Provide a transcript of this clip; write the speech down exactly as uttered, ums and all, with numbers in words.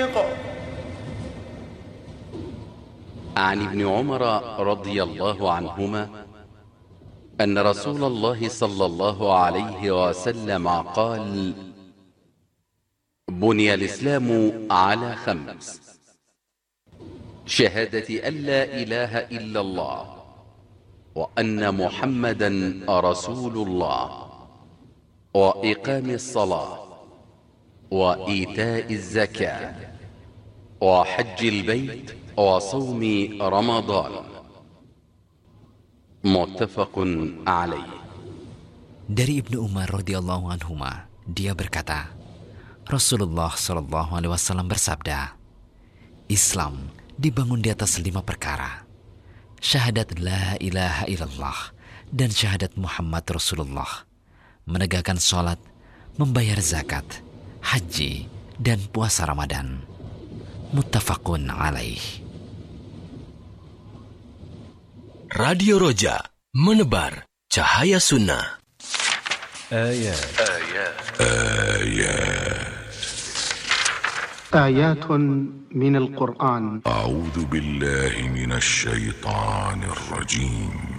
عن ابن عمر رضي الله عنهما أن رسول الله صلى الله عليه وسلم قال: بني الإسلام على خمس: شهادة أن لا إله إلا الله وأن محمدا رسول الله، وإقام الصلاة، وإيتاء الزكاة، وحج البيت، وصوم رمضان. متفق عليه. Dari Ibnu Umar radhiyallahu anhuma, dia berkata, Rasulullah shallallahu alaihi wasallam bersabda, Islam dibangun di atas lima perkara: syahadat la ilaha illallah dan syahadat Muhammad Rasulullah, menegakkan sholat, membayar zakat, haji, dan puasa Ramadan. Muttafaqun alaih. Radio Roja, menebar cahaya sunnah. آيات آيات آيات آيات من القرآن. أعوذ بالله من الشيطان الرجيم.